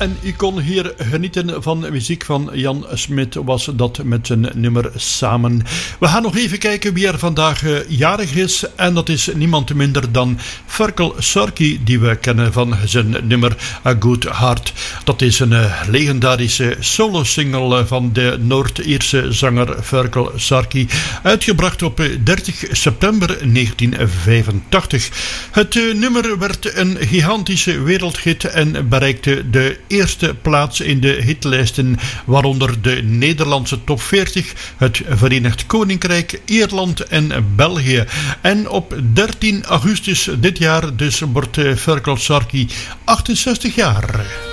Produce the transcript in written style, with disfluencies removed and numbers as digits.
En u kon hier genieten van muziek van Jan Smit, was dat met zijn nummer Samen. We gaan nog even kijken wie er vandaag jarig is. En dat is niemand minder dan Ferkel Sarki, die we kennen van zijn nummer A Good Heart. Dat is een legendarische solo-single van de Noord-Ierse zanger Ferkel Sarki, uitgebracht op 30 september 1985. Het nummer werd een gigantische wereldhit en bereikte de eerste plaats in de hitlijsten, waaronder de Nederlandse top 40, het Verenigd Koninkrijk, Ierland en België. En op 13 augustus dit jaar dus wordt Ferkel Sarki 68 jaar.